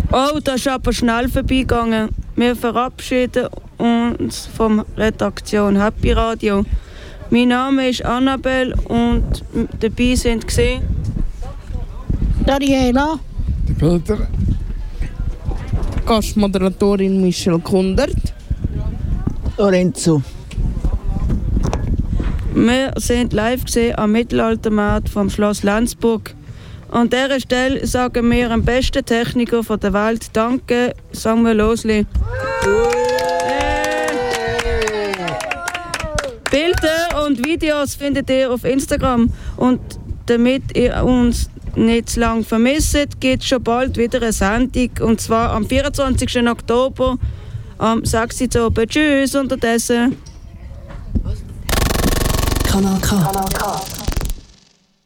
Oh, das ist aber schnell vorbeigegangen. Wir verabschieden uns von Redaktion Happy Radio. Mein Name ist Annabelle und dabei sind gesehen Daniela, Peter, Gastmoderatorin Michelle Kundert, Lorenzo. Wir sind live gesehen am Mittelaltermarkt vom Schloss Lenzburg. An dieser Stelle sagen wir dem besten Techniker der Welt Danke, Samuel Osli. Bilder und Videos findet ihr auf Instagram. Und damit ihr uns nicht zu lange vermisst, gibt es schon bald wieder eine Sendung. Und zwar am 24. Oktober am 6. Uhr. Tschüss unterdessen. Kanal K.